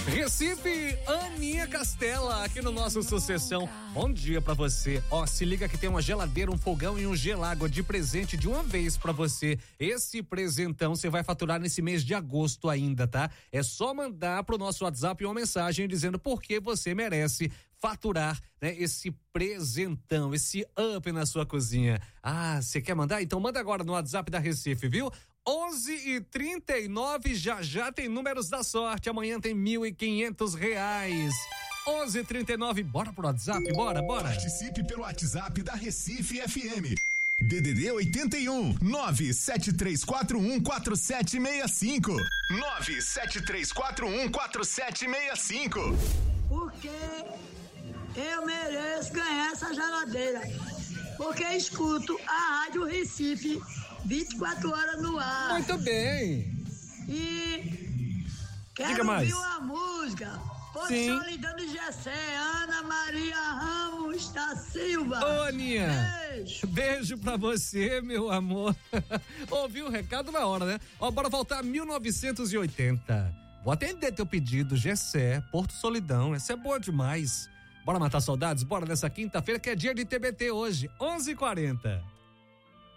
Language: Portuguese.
Recife, Aninha Castela, aqui no nosso Sucessão. Bom dia pra você. Ó, se liga que tem uma geladeira, um fogão e um gelágua de presente de uma vez pra você. Esse presentão você vai faturar nesse mês de agosto ainda, tá? É só mandar pro nosso WhatsApp uma mensagem dizendo por que você merece faturar, né, esse presentão, esse up na sua cozinha. Ah, você quer mandar? Então manda agora no WhatsApp da Recife, viu? 11h39, já tem números da sorte. Amanhã tem R$1.500. 11h39, bora pro WhatsApp, bora. Participe pelo WhatsApp da Recife FM. DDD 81 973414765 973414765. Porque eu mereço ganhar essa geladeira. Porque escuto a Rádio Recife 24 horas no ar. Muito bem. E quero Diga mais. ouvir uma música. Sim. Solidão de Gessé, Ana Maria Ramos da Silva. Ô, Aninha. Beijo. Beijo pra você, meu amor. Ouviu o recado na hora, né? Ó, bora voltar a 1980. Vou atender teu pedido, Gessé, Porto Solidão. Essa é boa demais. Bora matar saudades? Bora nessa quinta-feira que é dia de TBT hoje, 11h40.